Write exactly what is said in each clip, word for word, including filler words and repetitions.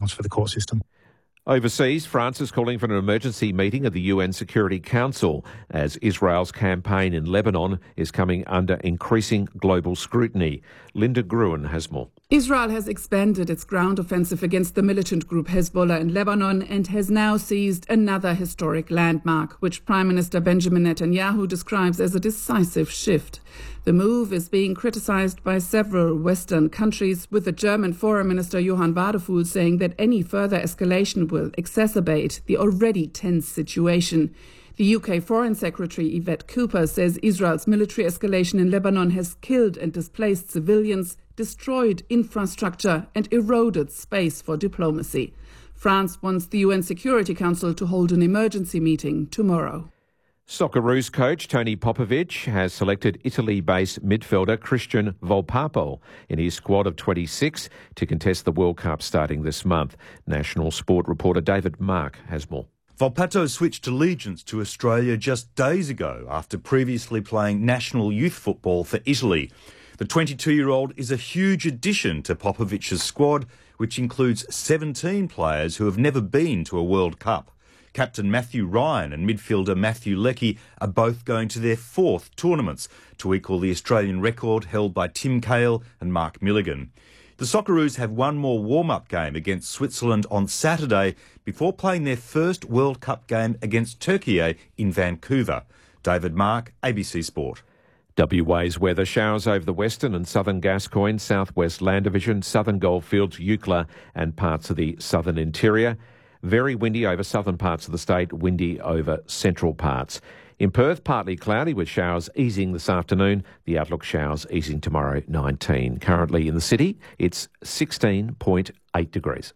outcomes for the court system. Overseas, France is calling for an emergency meeting of the U N Security Council as Israel's campaign in Lebanon is coming under increasing global scrutiny. Linda Gruen has more. Israel has expanded its ground offensive against the militant group Hezbollah in Lebanon and has now seized another historic landmark, which Prime Minister Benjamin Netanyahu describes as a decisive shift. The move is being criticized by several Western countries, with the German Foreign Minister Johann Wadephul saying that any further escalation will exacerbate the already tense situation. The U K Foreign Secretary Yvette Cooper says Israel's military escalation in Lebanon has killed and displaced civilians, destroyed infrastructure and eroded space for diplomacy. France wants the U N Security Council to hold an emergency meeting tomorrow. Socceroos coach Tony Popovic has selected Italy-based midfielder Christian Volpato in his squad of twenty-six to contest the World Cup starting this month. National Sport reporter David Mark has more. Volpato switched allegiance to Australia just days ago after previously playing national youth football for Italy. The twenty-two-year-old is a huge addition to Popovic's squad, which includes seventeen players who have never been to a World Cup. Captain Matthew Ryan and midfielder Matthew Leckie are both going to their fourth tournaments to equal the Australian record held by Tim Cahill and Mark Milligan. The Socceroos have one more warm-up game against Switzerland on Saturday before playing their first World Cup game against Turkey in Vancouver. David Mark, A B C Sport. W A's weather: showers over the western and southern Gascoyne, southwest Land Division, southern Goldfields, Eucla and parts of the southern interior. Very windy over southern parts of the state, windy over central parts. In Perth, partly cloudy with showers easing this afternoon. The outlook: showers easing tomorrow, nineteen. Currently in the city, it's sixteen point eight degrees.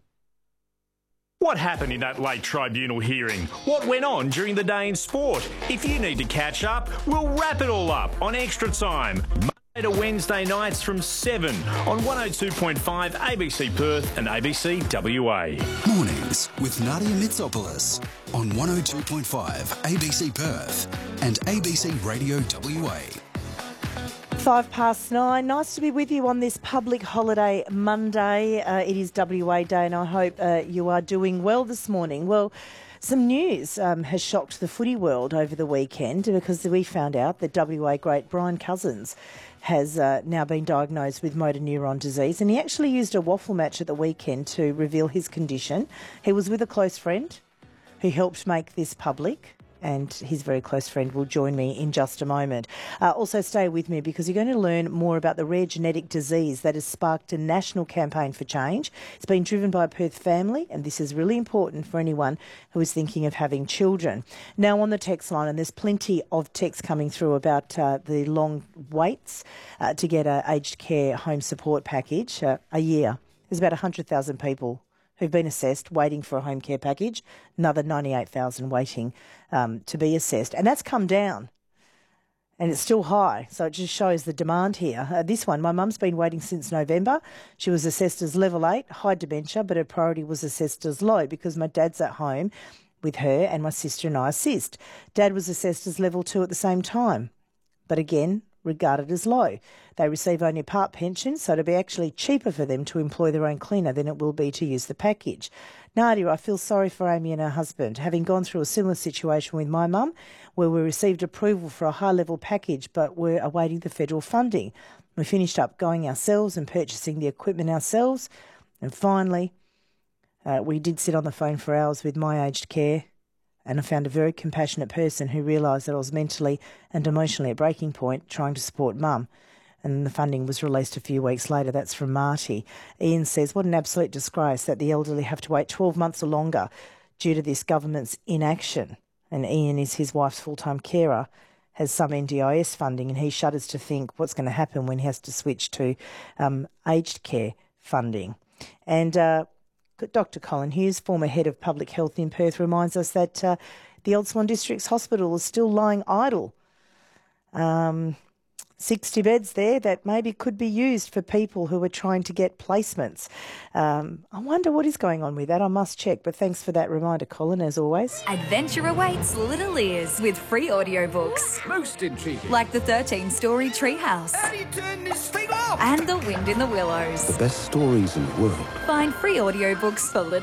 What happened in that late tribunal hearing? What went on during the day in sport? If you need to catch up, we'll wrap it all up on Extra Time. To Wednesday nights from seven on one oh two point five A B C Perth and A B C W A. Mornings with Nadia Mitsopoulos on one oh two point five A B C Perth and A B C Radio W A. Five past nine. Nice to be with you on this public holiday Monday. Uh, it is W A Day and I hope uh, you are doing well this morning. Well, some news um, has shocked the footy world over the weekend because we found out that W A great Brian Cousins has uh, now been diagnosed with motor neuron disease, and he actually used a waffle match at the weekend to reveal his condition. He was with a close friend who helped make this public, and his very close friend will join me in just a moment. Uh, also stay with me because you're going to learn more about the rare genetic disease that has sparked a national campaign for change. It's been driven by a Perth family, and this is really important for anyone who is thinking of having children. Now on the text line, and there's plenty of texts coming through about uh, the long waits uh, to get an aged care home support package uh, a year. There's about one hundred thousand people who've been assessed waiting for a home care package, another ninety-eight thousand waiting um, to be assessed. And that's come down and it's still high. So it just shows the demand here. Uh, this one, my mum's been waiting since November. She was assessed as level eight, high dementia, but her priority was assessed as low because my dad's at home with her and my sister and I assist. Dad was assessed as level two at the same time, but again, regarded as low. They receive only a part pension, so it'll be actually cheaper for them to employ their own cleaner than it will be to use the package. Nadia, I feel sorry for Amy and her husband, having gone through a similar situation with my mum, where we received approval for a high-level package, but we're awaiting the federal funding. We finished up going ourselves and purchasing the equipment ourselves, and finally, uh, we did sit on the phone for hours with my aged care, and I found a very compassionate person who realised that I was mentally and emotionally at breaking point trying to support mum. And the funding was released a few weeks later. That's from Marty. Ian says, what an absolute disgrace that the elderly have to wait twelve months or longer due to this government's inaction. And Ian is his wife's full-time carer, has some N D I S funding, and he shudders to think what's going to happen when he has to switch to um, aged care funding. And uh, Doctor Colin Hughes, former head of public health in Perth, reminds us that uh, the Old Swan District's hospital is still lying idle. Um, sixty beds there that maybe could be used for people who are trying to get placements. Um, I wonder what is going on with that. I must check, but thanks for that reminder, Colin, as always. Adventure awaits little ears with free audiobooks. Most intriguing. Like the thirteen-story Treehouse. How do you turn this thing off? And The Wind in the Willows. The best stories in the world. Find free audiobooks for little